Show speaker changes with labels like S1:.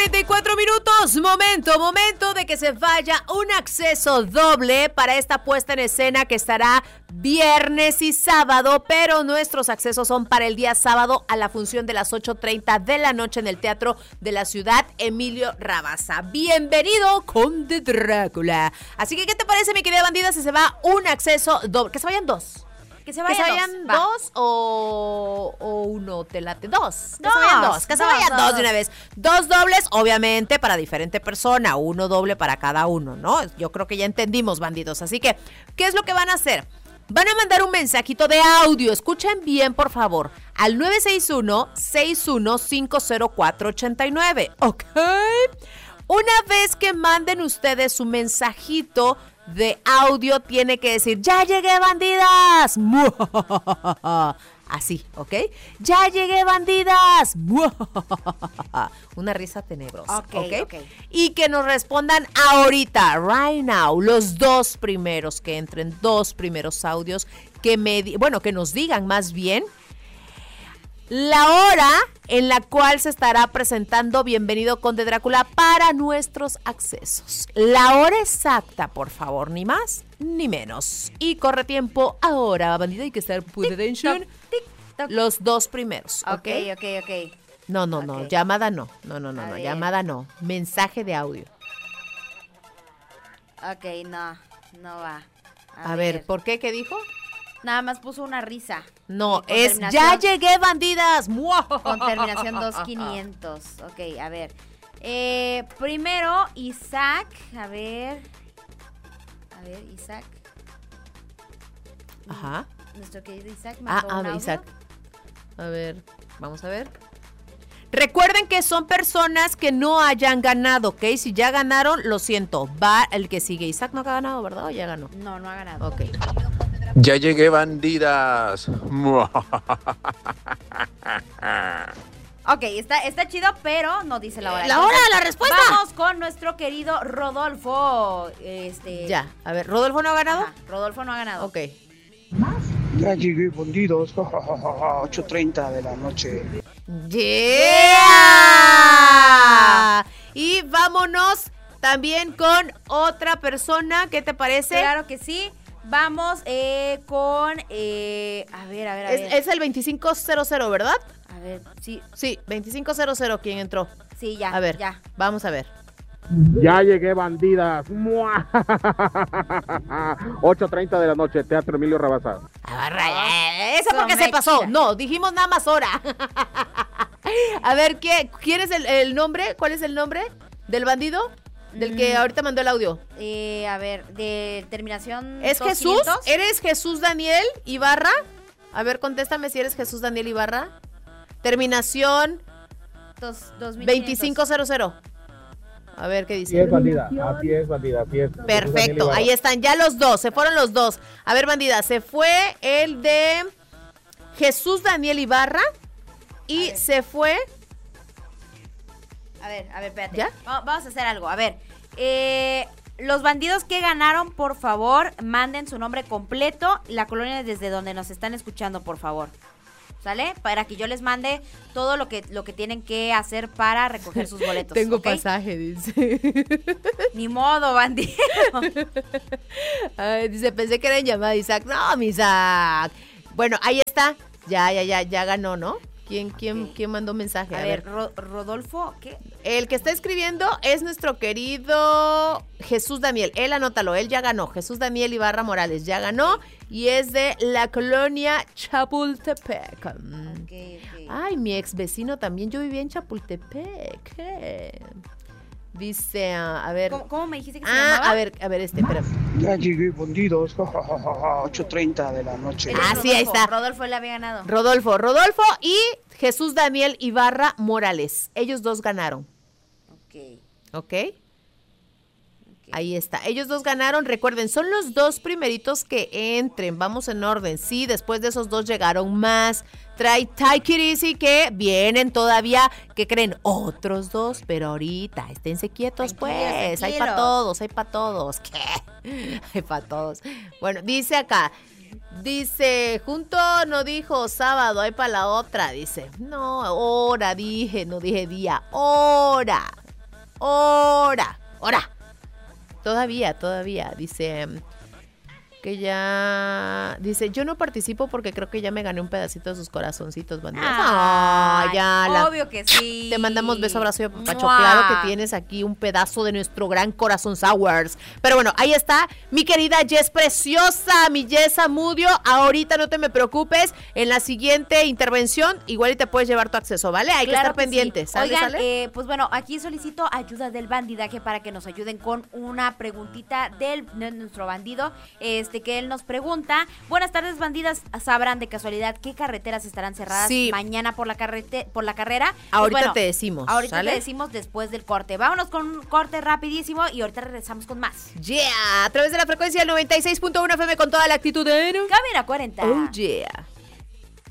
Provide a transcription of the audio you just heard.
S1: 8:44. Momento de que se vaya un acceso doble para esta puesta en escena que estará viernes y sábado, pero nuestros accesos son para el día sábado a la función de las 8:30 de la noche en el Teatro de la Ciudad Emilio Rabasa. Bienvenido, Conde Drácula. Así que, ¿qué te parece, mi querida bandida, si se va un acceso doble? Que se vayan dos. Que se vayan dos o uno, te late. Dos. Que se vayan dos. Que se vayan dos de una vez. Dos dobles, obviamente, para diferente persona. Uno doble para cada uno, ¿no? Yo creo que ya entendimos, bandidos. Así que, ¿qué es lo que van a hacer? Van a mandar un mensajito de audio. Escuchen bien, por favor. Al 961-6150489. ¿Ok? Una vez que manden ustedes su mensajito de audio, tiene que decir: ¡ya llegué, bandidas! Así, ¿ok? ¡Ya llegué, bandidas! Una risa tenebrosa, ¿ok? Y que nos respondan ahorita, right now, los dos primeros que entren, dos primeros audios, que nos digan más bien la hora en la cual se estará presentando Bienvenido Conde Drácula para nuestros accesos. La hora exacta, por favor, ni más ni menos. Y corre tiempo ahora, bandida, hay que estar put attention. Los dos primeros, ¿ok?
S2: Ok.
S1: No, llamada no. No, llamada no. Mensaje de audio.
S2: Ok, no va.
S1: A ver, ¿por qué? ¿Qué dijo?
S2: Nada más puso una risa.
S1: No, es ¡ya llegué, bandidas!
S2: Con terminación 2500. Ok, a ver. Primero, Isaac. A ver, Isaac.
S1: Ajá.
S2: Nuestro querido Isaac mandó un audio.
S1: Isaac. A ver, vamos a ver. Recuerden que son personas que no hayan ganado, ¿ok? Si ya ganaron, lo siento. Va el que sigue. Isaac no ha ganado, ¿verdad? ¿O ya ganó?
S2: No ha ganado.
S1: Ok.
S3: Ya llegué, bandidas.
S2: Ok, está chido, pero no dice la hora.
S1: ¡La hora, la respuesta!
S2: Vamos con nuestro querido Rodolfo.
S1: Ya, a ver, ¿Rodolfo no ha ganado?
S2: Ajá, Rodolfo no ha ganado.
S1: Ok.
S4: Ya llegué, bandidos. 8:30 de la noche.
S1: ¡Yeah! Y vámonos también con otra persona. ¿Qué te parece?
S2: Claro que sí. Vamos con... a ver.
S1: Es el 2500, ¿verdad?
S2: A ver, sí.
S1: Sí, 2500 quien entró.
S2: Sí, ya.
S1: A ver,
S2: ya.
S1: Vamos a ver.
S5: Ya llegué, bandidas. 8:30 de la noche, Teatro Emilio Rabasa.
S1: Eso porque se pasó. No, dijimos nada más hora. A ver, ¿quién es el nombre? ¿Cuál es el nombre del bandido? Del que ahorita mandó el audio.
S2: A ver, de terminación
S1: ¿Es
S2: 2500?
S1: Jesús? ¿Eres Jesús Daniel Ibarra? A ver, contéstame si eres Jesús Daniel Ibarra. Terminación 2500. A ver qué dice.
S5: Así es, bandida, así es.
S1: Perfecto, ahí están ya los dos, se fueron los dos. A ver, bandida, se fue el de Jesús Daniel Ibarra y se fue...
S2: A ver, espérate.
S1: ¿Ya?
S2: Vamos a hacer algo. A ver, los bandidos que ganaron, por favor, manden su nombre completo, la colonia desde donde nos están escuchando, por favor. ¿Sale? Para que yo les mande todo lo que tienen que hacer para recoger sus boletos.
S1: Tengo
S2: ¿okay?
S1: pasaje, dice.
S2: Ni modo, bandido.
S1: Ay, dice, pensé que era en llamada Isaac. No, mi Isaac. Bueno, ahí está. Ya ganó, ¿no? ¿Quién mandó mensaje?
S2: A ver, Rodolfo, ¿qué?
S1: El que está escribiendo es nuestro querido Jesús Daniel. Él anótalo, él ya ganó. Jesús Daniel Ibarra Morales ya ganó y es de la colonia Chapultepec.
S2: Okay.
S1: Ay, mi ex vecino también. Yo vivía en Chapultepec. Dice, a ver.
S2: ¿Cómo me dijiste que se llamaba?
S1: A ver, espera.
S4: Ya llegué, bandidos. 8:30 de la noche.
S1: Sí, ahí está.
S2: Rodolfo le había ganado.
S1: Rodolfo y Jesús Daniel Ibarra Morales. Ellos dos ganaron. ¿Ok? Ahí está. Ellos dos ganaron. Recuerden, son los dos primeritos que entren. Vamos en orden. Sí, después de esos dos llegaron más. Trae Take It Easy que vienen todavía. ¿Qué creen? Otros dos, pero ahorita esténse quietos, pues. Hay para todos. ¿Qué? Hay para todos. Bueno, dice acá. Dice, junto no dijo sábado, hay para la otra. Dice, no, hora dije, no dije día, hora. hora. Todavía, dice que ya... Dice, yo no participo porque creo que ya me gané un pedacito de sus corazoncitos, bandidos.
S2: Obvio que sí.
S1: Te mandamos beso, abrazo y apapacho.
S2: ¡Mua!
S1: Claro que tienes aquí un pedazo de nuestro gran corazón Sours. Pero bueno, ahí está mi querida Jess preciosa, mi Jess Amudio. Ahorita no te me preocupes. En la siguiente intervención, igual y te puedes llevar tu acceso, ¿vale? Hay que estar pendientes.
S2: Sí.
S1: ¿Sale,
S2: Oigan,
S1: sale?
S2: pues bueno, aquí solicito ayuda del bandidaje para que nos ayuden con una preguntita de nuestro bandido. Que él nos pregunta, buenas tardes bandidas, ¿sabrán de casualidad qué carreteras estarán cerradas mañana por la carrera?
S1: Ahorita te decimos,
S2: ahorita
S1: ¿sale?
S2: te decimos después del corte. Vámonos con un corte rapidísimo y ahorita regresamos con más.
S1: Yeah, a través de la frecuencia del 96.1 FM con toda la actitud de
S2: Cabina 40.
S1: Oh yeah.